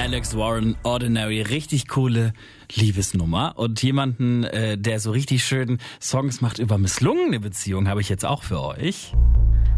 Alex Warren, Ordinary, richtig coole Liebesnummer. Und jemanden, der so richtig schön Songs macht über misslungene Beziehungen, habe ich jetzt auch für euch.